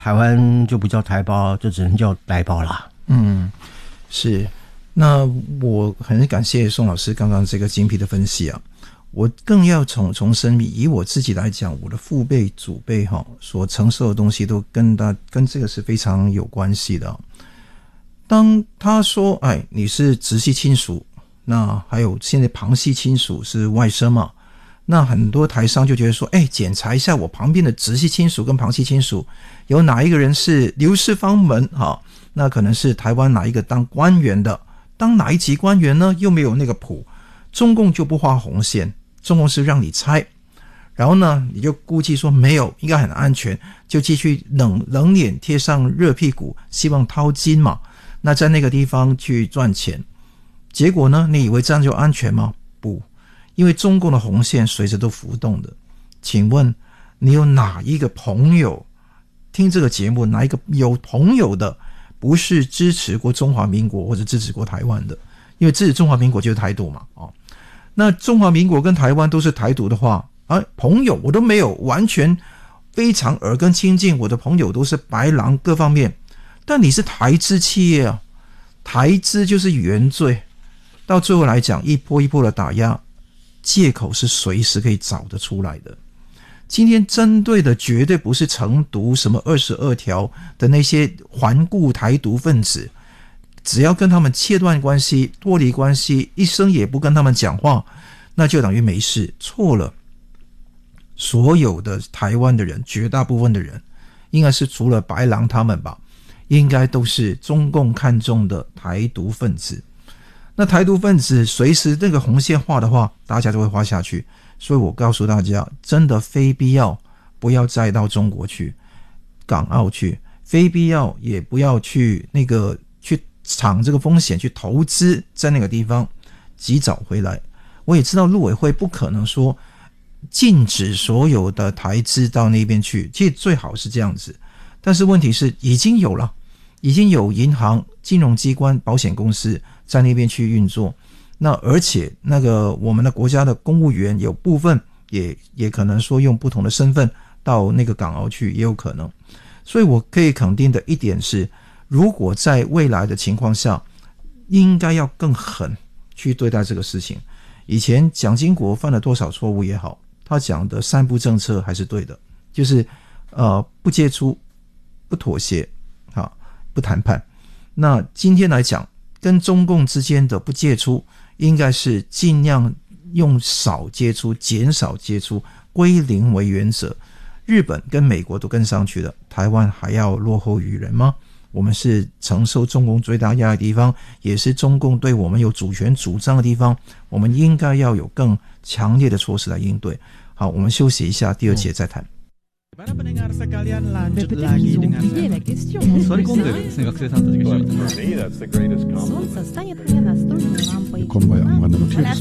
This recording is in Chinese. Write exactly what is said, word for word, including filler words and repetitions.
台湾就不叫台胞，就只能叫台胞啦。 嗯，是。那我很感谢宋老师刚刚这个精辟的分析啊。我更要重重申，以我自己来讲，我的父辈祖辈哈所承受的东西都跟他跟这个是非常有关系的。当他说哎你是直系亲属，那还有现在旁系亲属是外甥嘛，那很多台商就觉得说哎检查一下我旁边的直系亲属跟旁系亲属有哪一个人是刘氏方门哈，那可能是台湾哪一个当官员的，当哪一级官员呢又没有那个谱，中共就不画红线，中共是让你猜，然后呢你就估计说没有应该很安全，就继续冷冷脸贴上热屁股，希望掏金嘛，那在那个地方去赚钱。结果呢你以为这样就安全吗？不，因为中共的红线随时都浮动的。请问你有哪一个朋友听这个节目，哪一个有朋友的不是支持过中华民国或者支持过台湾的？因为支持中华民国就是台独嘛，哦，那中华民国跟台湾都是台独的话，啊，朋友我都没有完全非常耳根亲近，我的朋友都是白狼各方面，但你是台资企业啊，台资就是原罪，到最后来讲一波一波的打压，借口是随时可以找得出来的。今天针对的绝对不是成毒什么二十二条的那些环顾台独分子，只要跟他们切断关系脱离关系，一生也不跟他们讲话，那就等于没事。错了，所有的台湾的人，绝大部分的人应该是除了白狼他们吧，应该都是中共看中的台独分子。那台独分子随时那个红线画的话，大家就会画下去。所以我告诉大家，真的非必要不要再到中国去港澳去，非必要也不要去那个去闯这个风险去投资在那个地方，及早回来。我也知道陆委会不可能说禁止所有的台资到那边去，其实最好是这样子，但是问题是已经有了，已经有银行、金融机关、保险公司在那边去运作。那而且那个我们的国家的公务员有部分也也可能说用不同的身份到那个港澳去，也有可能。所以我可以肯定的一点是，如果在未来的情况下，应该要更狠去对待这个事情。以前蒋经国犯了多少错误也好，他讲的三不政策还是对的，就是呃不接触、不妥协、啊不谈判。那今天来讲，跟中共之间的不接触，应该是尽量用少接触、减少接触、归零为原则。日本跟美国都跟上去了，台湾还要落后于人吗？我们是承受中共最大压力的地方，也是中共对我们有主权主张的地方，我们应该要有更强烈的措施来应对。好，我们休息一下，第二节再谈。 Para pendengar sekalian lanjut lagi dengan Sorry kondeですね、学生さんたちが一緒に。 Kombo ja,